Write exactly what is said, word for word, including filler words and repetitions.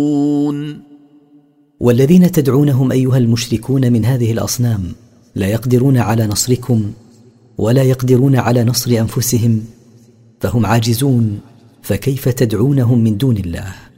والذين تدعونهم أيها المشركون من هذه الأصنام لا يقدرون على نصركم ولا يقدرون على نصر أنفسهم، فهم عاجزون، فكيف تدعونهم من دون الله؟